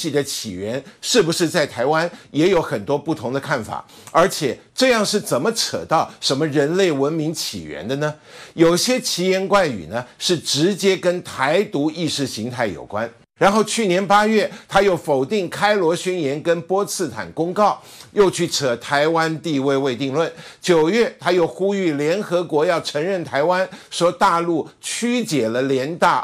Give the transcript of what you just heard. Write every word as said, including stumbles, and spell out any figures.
系的起源是不是在台湾，也有很多不同的看法。而且这样是怎么扯到什么人类文明起源的呢？有些奇言怪语呢，是直接跟台独意识形态有关。然后去年八月，他又否定开罗宣言跟波茨坦公告，又去扯台湾地位未定论。九月，他又呼吁联合国要承认台湾，说大陆曲解了联大